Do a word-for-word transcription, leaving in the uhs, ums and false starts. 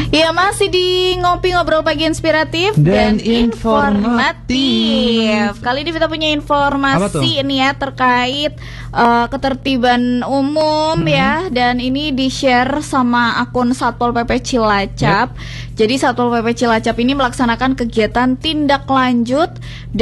Ya, masih di Ngopi Ngobrol Pagi Inspiratif dan, dan informatif. Kali ini kita punya informasi ini ya terkait uh, ketertiban umum hmm. ya. Dan ini di-share sama akun Satpol P P Cilacap. Yep. Jadi Satpol P P Cilacap ini melaksanakan kegiatan tindak lanjut